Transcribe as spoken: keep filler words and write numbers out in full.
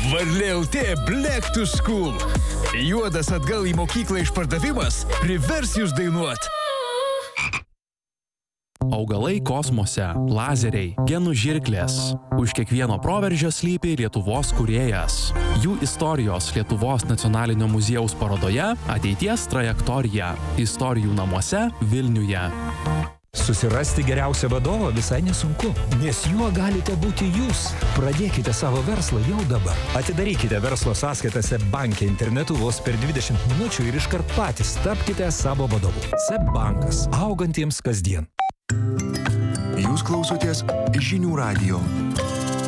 Varlė L T Black to School. Juodas atgal į mokyklą išpardavimas privers jūs dainuot. Augalai kosmose, lazeriai, genų žirklės. Už kiekvieno proveržio slypi Lietuvos kūrėjas. Jų istorijos Lietuvos nacionalinio muziejaus parodoje Ateities trajektorija. Istorijų namuose Vilniuje. Susirasti geriausią vadovą visai nesunku, nes juo galite būti jūs. Pradėkite savo verslą jau dabar. Atidarykite verslo sąskaitą SEB banke internetu vos per dvidešimt minučių ir iškart patys tapkite savo vadovu. SEB bankas. Augantiems kasdien. Jūs klausotės Žinių radijo.